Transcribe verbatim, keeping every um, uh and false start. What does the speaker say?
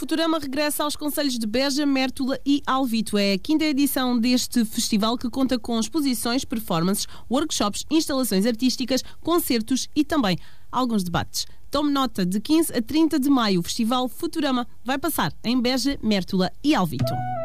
Futurama regressa aos concelhos de Beja, Mértola e Alvito. É a quinta edição deste festival que conta com exposições, performances, workshops, instalações artísticas, concertos e também alguns debates. Tome nota, de quinze a trinta de maio, o Festival Futurama vai passar em Beja, Mértola e Alvito.